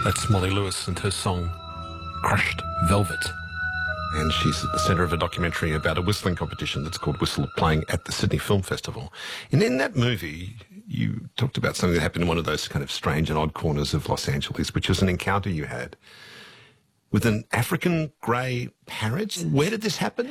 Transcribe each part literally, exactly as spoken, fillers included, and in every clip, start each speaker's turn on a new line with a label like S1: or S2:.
S1: That's Molly Lewis and her song, Crushed Velvet. And she's at the centre of a documentary about a whistling competition that's called Whistle, playing at the Sydney Film Festival. And in that movie, you talked about something that happened in one of those kind of strange and odd corners of Los Angeles, which was an encounter you had with an African grey parrot. Where did this happen?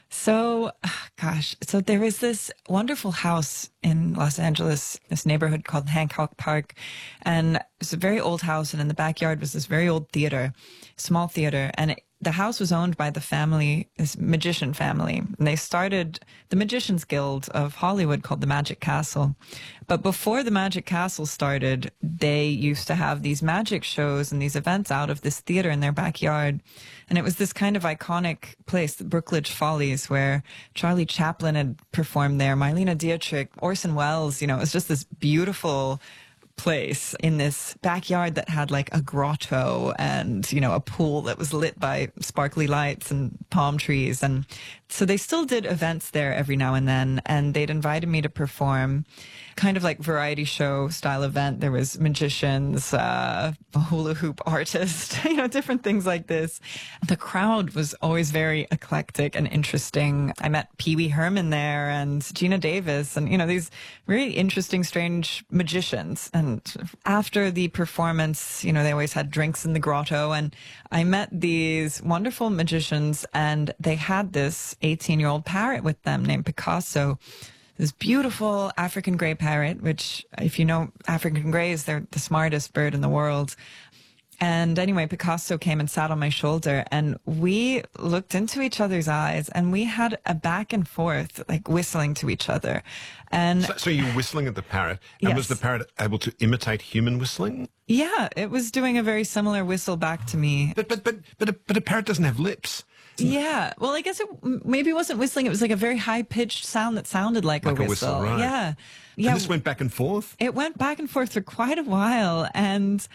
S2: So, gosh, so there was this wonderful house in Los Angeles, this neighborhood called Hancock Park. And it's a very old house. And in the backyard was this very old theater, small theater. And it, the house was owned by the family, this magician family. And they started the Magicians Guild of Hollywood called the Magic Castle. But before the Magic Castle started, they used to have these magic shows and these events out of this theater in their backyard. And it was this kind of iconic place, the Brookledge Follies, where Charlie Chaplin had performed there, Marlene Dietrich, Orson Welles. You know, it was just this beautiful place in this backyard that had like a grotto and, you know, a pool that was lit by sparkly lights and palm trees. And so they still did events there every now and then, and they'd invited me to perform, kind of like variety show style event. There was magicians, uh, a hula hoop artist, you know, different things like this. The crowd was always very eclectic and interesting. I met Pee Wee Herman there and Gina Davis and, you know, these really interesting, strange magicians. And after the performance, you know, they always had drinks in the grotto, and I met these wonderful magicians, and they had this eighteen-year-old parrot with them named Picasso. This beautiful African gray parrot, which, if you know African grays, they're the smartest bird in the world. And anyway, Picasso came and sat on my shoulder, and we looked into each other's eyes, and we had a back and forth, like whistling to each other. And
S1: so, so you were whistling at the parrot, and
S2: yes.
S1: Was the parrot able to imitate human whistling?
S2: Yeah, it was doing a very similar whistle back to me.
S1: But but but but a, but a parrot doesn't have lips.
S2: Yeah, well, I guess it maybe wasn't whistling. It was like a very high-pitched sound that sounded like,
S1: like
S2: a,
S1: a
S2: whistle.
S1: whistle, right?
S2: Yeah, yeah.
S1: And this went back and forth?
S2: It went back and forth for quite a while, and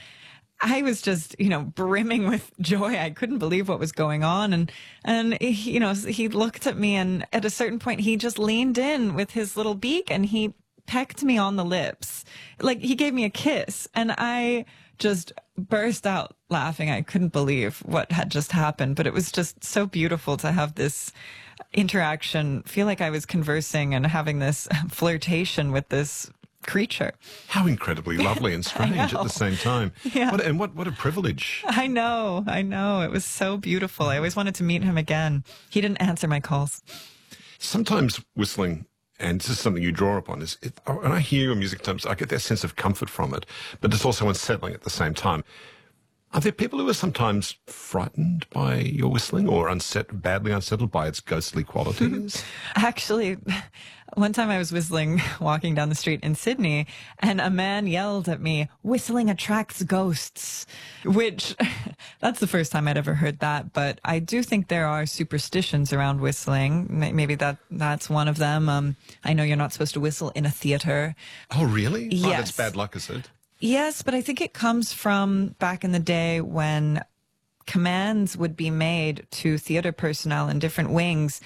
S2: I was just, you know, brimming with joy. I couldn't believe what was going on. And, and he, you know, he looked at me, and at a certain point, he just leaned in with his little beak, and he pecked me on the lips. Like, he gave me a kiss, and I just burst out laughing. I couldn't believe what had just happened, but it was just so beautiful to have this interaction, feel like I was conversing and having this flirtation with this creature.
S1: How incredibly lovely and strange at the same time.
S2: Yeah.
S1: What, and what, what a privilege.
S2: I know, I know. It was so beautiful. I always wanted to meet him again. He didn't answer my calls.
S1: Sometimes whistling, and this is something you draw upon, is it, when I hear your music, sometimes I get that sense of comfort from it, but it's also unsettling at the same time. Are there people who are sometimes frightened by your whistling or unset, badly unsettled by its ghostly qualities?
S2: Actually, one time I was whistling, walking down the street in Sydney, and a man yelled at me, "Whistling attracts ghosts," which that's the first time I'd ever heard that. But I do think there are superstitions around whistling. Maybe that that's one of them. Um, I know you're not supposed to whistle in a theater.
S1: Oh, really?
S2: Yes.
S1: Oh, that's bad luck, is it?
S2: Yes, but I think it comes from back in the day when commands would be made to theater personnel in different wings